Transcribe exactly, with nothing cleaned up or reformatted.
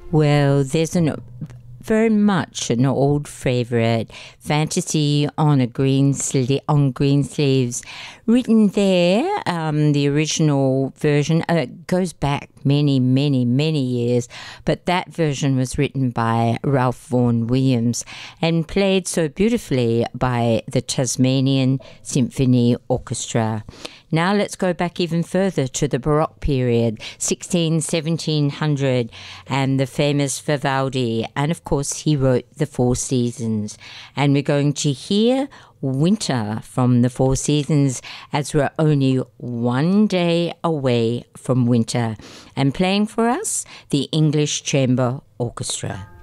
Well, there's an very much an old favorite, Fantasy on a Green Sle- on Green Sleeves, written there. Um, the original version uh, goes back many, many, many years, but that version was written by Ralph Vaughan Williams and played so beautifully by the Tasmanian Symphony Orchestra. Now let's go back even further to the Baroque period, sixteen, seventeen hundred, and the famous Vivaldi. And of course, he wrote the Four Seasons. And we're going to hear Winter from the Four Seasons, as we're only one day away from winter. And playing for us, the English Chamber Orchestra.